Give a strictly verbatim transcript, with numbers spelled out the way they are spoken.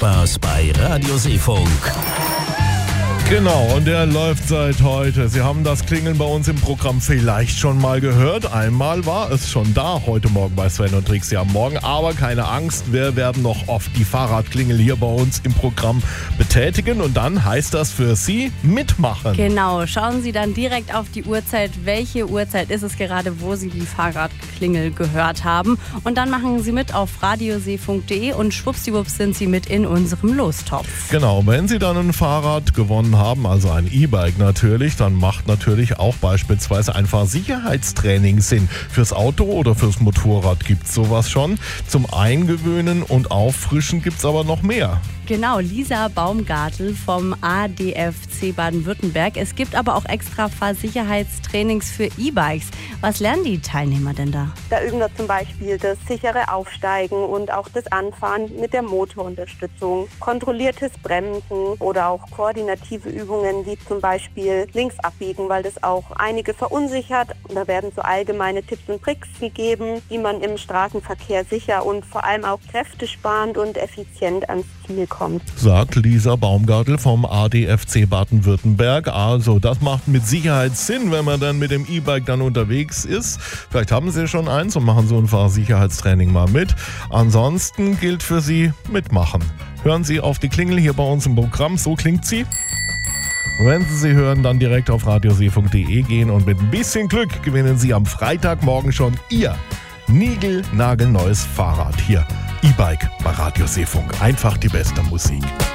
Fahrradspaß bei Radio Seefunk. Genau, und der läuft seit heute. Sie haben das Klingeln bei uns im Programm vielleicht schon mal gehört. Einmal war es schon da, heute Morgen bei Sven und Trixie am Morgen. Aber keine Angst, wir werden noch oft die Fahrradklingel hier bei uns im Programm betätigen. Und dann heißt das für Sie mitmachen. Genau, schauen Sie dann direkt auf die Uhrzeit. Welche Uhrzeit ist es gerade, wo Sie die Fahrradklingel gehört haben? Und dann machen Sie mit auf radioseefunk punkt de und schwuppsdiwupps sind Sie mit in unserem Lostopf. Genau, wenn Sie dann ein Fahrrad gewonnen haben, also ein E-Bike natürlich, dann macht natürlich auch beispielsweise ein Fahrsicherheitstraining Sinn. Fürs Auto oder fürs Motorrad gibt es sowas schon. Zum Eingewöhnen und Auffrischen gibt es aber noch mehr. Genau, Lisa Baumgartel vom A D F C Baden-Württemberg. Es gibt aber auch extra Fahrsicherheitstrainings für E-Bikes. Was lernen die Teilnehmer denn da? Da üben wir zum Beispiel das sichere Aufsteigen und auch das Anfahren mit der Motorunterstützung, kontrolliertes Bremsen oder auch koordinative Übungen wie zum Beispiel links abbiegen, weil das auch einige verunsichert. Und da werden so allgemeine Tipps und Tricks gegeben, wie man im Straßenverkehr sicher und vor allem auch kräftesparend und effizient ans Ziel kommt. Sagt Lisa Baumgartel vom A D F C Baden-Württemberg. Also das macht mit Sicherheit Sinn, wenn man dann mit dem E-Bike dann unterwegs ist. Vielleicht haben Sie schon eins und machen so ein Fahrsicherheitstraining mal mit. Ansonsten gilt für Sie mitmachen. Hören Sie auf die Klingel hier bei uns im Programm. So klingt sie. Wenn Sie sie hören, dann direkt auf radioseefunk punkt de gehen und mit ein bisschen Glück gewinnen Sie am Freitagmorgen schon Ihr niegelnagelneues Fahrrad hier. E-Bike bei Radio Seefunk. Einfach die beste Musik.